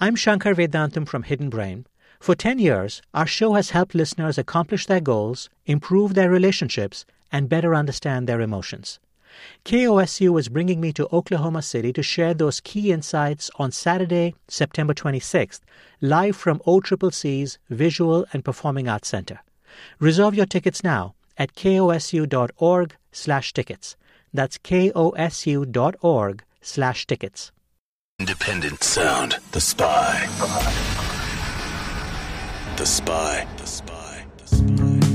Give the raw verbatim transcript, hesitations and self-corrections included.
I'm Shankar Vedantam from Hidden Brain. For ten years, our show has helped listeners accomplish their goals, improve their relationships, and better understand their emotions. K O S U is bringing me to Oklahoma City to share those key insights on Saturday, September twenty-sixth, live from O C C C's Visual and Performing Arts Center. Reserve your tickets now at kosu.org slash tickets. That's kosu.org slash tickets. Independent sound. The Spy. The Spy. The Spy.